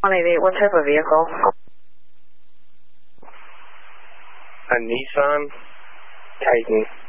188, what type of vehicle? A Nissan Titan.